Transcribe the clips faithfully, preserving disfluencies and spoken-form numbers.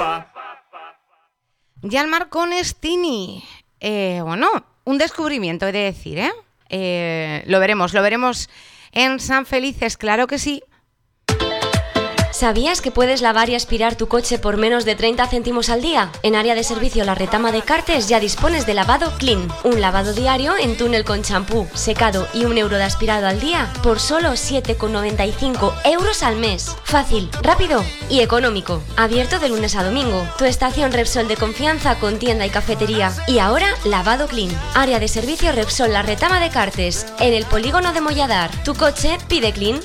Yalmar Conestini. Eh, bueno, un descubrimiento, he de decir, ¿eh? ¿eh? Lo veremos, lo veremos en San Felices, claro que sí. ¿Sabías que puedes lavar y aspirar tu coche por menos de treinta céntimos al día? En área de servicio La Retama de Cartes ya dispones de lavado Clean. Un lavado diario en túnel con champú, secado y un euro de aspirado al día por solo siete con noventa y cinco euros al mes. Fácil, rápido y económico. Abierto de lunes a domingo. Tu estación Repsol de confianza con tienda y cafetería. Y ahora, lavado Clean. Área de servicio Repsol La Retama de Cartes. En el polígono de Molladar. Tu coche pide Clean.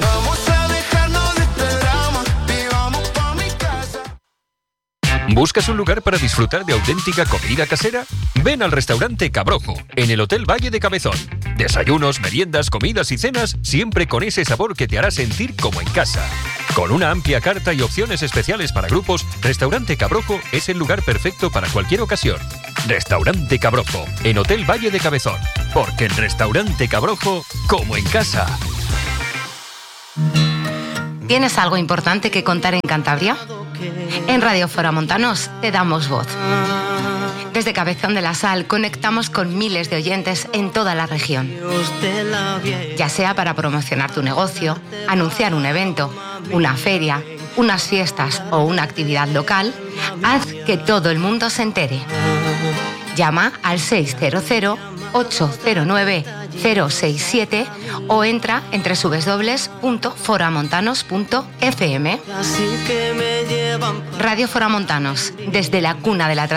¿Buscas un lugar para disfrutar de auténtica comida casera? Ven al restaurante Cabrojo, en el Hotel Valle de Cabezón. Desayunos, meriendas, comidas y cenas, siempre con ese sabor que te hará sentir como en casa. Con una amplia carta y opciones especiales para grupos, Restaurante Cabrojo es el lugar perfecto para cualquier ocasión. Restaurante Cabrojo, en Hotel Valle de Cabezón. Porque en Restaurante Cabrojo, como en casa. ¿Tienes algo importante que contar en Cantabria? En Radio Foramontanos te damos voz. Desde Cabezón de la Sal conectamos con miles de oyentes en toda la región. Ya sea para promocionar tu negocio, anunciar un evento, una feria, unas fiestas o una actividad local, haz que todo el mundo se entere. Llama al seis cero cero, ocho cero nueve, cero seis siete o entra en doble u doble u doble u punto foramontanos punto f m. Radio Foramontanos, desde la cuna de la tradición.